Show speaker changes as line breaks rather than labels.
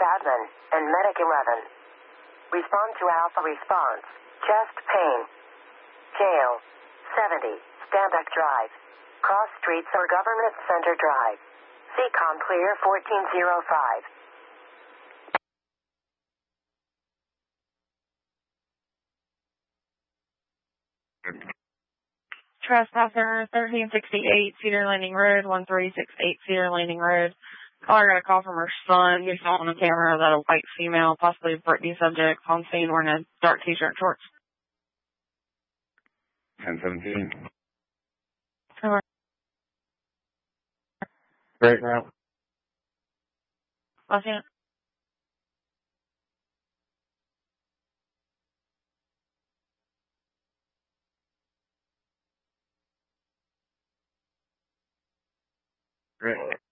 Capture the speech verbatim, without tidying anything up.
admin, and medic eleven. Respond to Alpha response. Chest pain. Jail. seventy. Stanback Drive. Cross Streets or Government Center Drive. C COM clear fourteen oh five.
Trespasser, thirteen sixty-eight, Cedar Landing Road, one three six eight Cedar Landing Road. Caller got a call from her son who saw on the camera that a white female, possibly a Britney subject, on scene wearing a dark t-shirt and shorts.
ten seventeen.
Hello.
Great route.
Los Angeles.
Great.